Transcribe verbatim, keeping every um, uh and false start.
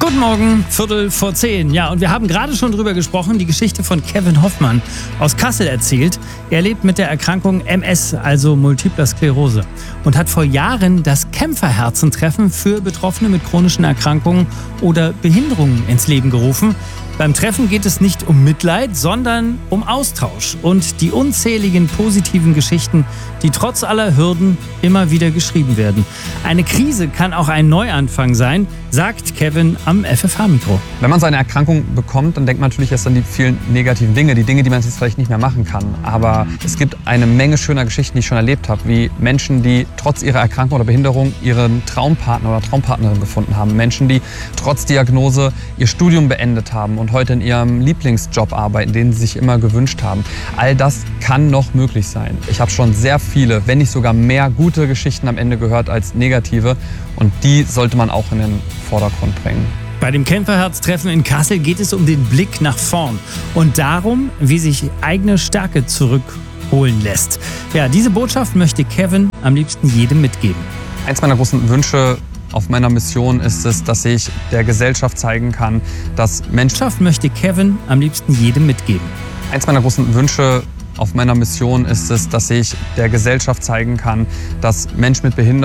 Guten Morgen, Viertel vor zehn. Ja, und wir haben gerade schon drüber gesprochen, die Geschichte von Kevin Hoffmann aus Kassel erzählt. Er lebt mit der Erkrankung M S, also Multipler Sklerose, und hat vor Jahren das Kämpferherzentreffen für Betroffene mit chronischen Erkrankungen oder Behinderungen ins Leben gerufen. Beim Treffen geht es nicht um Mitleid, sondern um Austausch und die unzähligen positiven Geschichten, die trotz aller Hürden immer wieder geschrieben werden. Eine Krise kann auch ein Neuanfang sein, sagt Kevin am F F H-Mikro. Wenn man so eine Erkrankung bekommt, dann denkt man natürlich erst an die vielen negativen Dinge, die Dinge, die man jetzt vielleicht nicht mehr machen kann. Aber es gibt eine Menge schöner Geschichten, die ich schon erlebt habe, wie Menschen, die trotz ihrer Erkrankung oder Behinderung ihren Traumpartner oder Traumpartnerin gefunden haben. Menschen, die trotz Diagnose ihr Studium beendet haben und heute in ihrem Lieblingsjob arbeiten, den sie sich immer gewünscht haben. All das kann noch möglich sein. Ich habe schon sehr viele, wenn nicht sogar mehr gute Geschichten am Ende gehört als negative, und die sollte man auch in den Vordergrund bringen. Bei dem Kämpferherztreffen in Kassel geht es um den Blick nach vorn und darum, wie sich eigene Stärke zurückholen lässt. Ja, diese Botschaft möchte Kevin am liebsten jedem mitgeben. Eins meiner großen Wünsche auf meiner Mission ist es, dass ich der Gesellschaft zeigen kann, dass Menschen... möchte Kevin am liebsten jedem mitgeben. Eins meiner großen Wünsche auf meiner Mission ist es, dass ich der Gesellschaft zeigen kann, dass Menschen mit Behinderung